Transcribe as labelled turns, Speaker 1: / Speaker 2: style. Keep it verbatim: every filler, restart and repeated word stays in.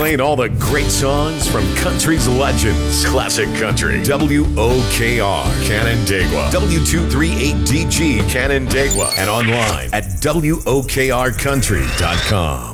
Speaker 1: playing all the great songs from country's legends. Classic Country. W O K R, Canandaigua. W two thirty-eight D G, Canandaigua. And online at W O K R country dot com.